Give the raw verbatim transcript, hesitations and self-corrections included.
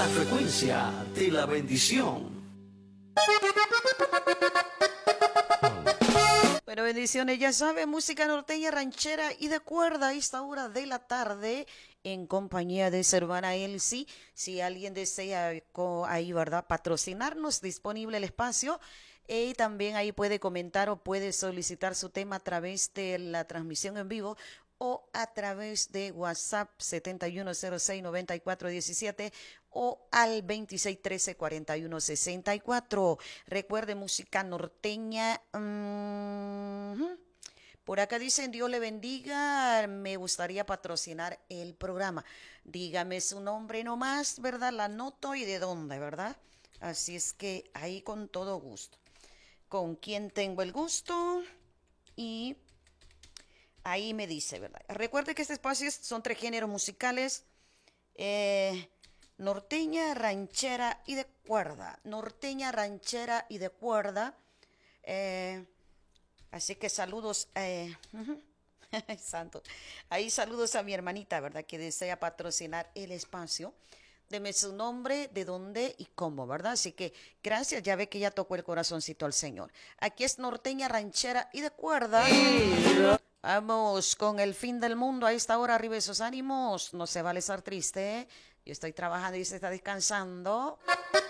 frecuencia de la bendición. Bueno, bendiciones, ya sabe, música norteña, ranchera y de cuerda a esta hora de la tarde en compañía de su hermana Elsie. Si alguien desea ahí, ¿verdad?, patrocinarnos, disponible el espacio. Y también ahí puede comentar o puede solicitar su tema a través de la transmisión en vivo o a través de WhatsApp setenta y uno cero seis noventa y cuatro diecisiete o al veintiséis trece cuarenta y uno sesenta y cuatro. Recuerde, música norteña. Mmm, por acá dicen, Dios le bendiga, me gustaría patrocinar el programa. Dígame su nombre nomás, ¿verdad? La anoto y de dónde, ¿verdad? Así es que ahí con todo gusto. ¿Con quién tengo el gusto? Y ahí me dice, ¿verdad? Recuerde que este espacio son tres géneros musicales. Eh, norteña, ranchera y de cuerda. Norteña, ranchera y de cuerda. Eh, así que saludos. Eh, uh-huh. Santo. Ahí saludos a mi hermanita, ¿verdad?, que desea patrocinar el espacio. Deme su nombre, de dónde y cómo, ¿verdad? Así que gracias, ya ve que ya tocó el corazoncito al Señor. Aquí es norteña, ranchera y de cuerda. Vamos con el fin del mundo a esta hora, arriba esos ánimos. No se vale estar triste, ¿eh? Yo estoy trabajando y se está descansando.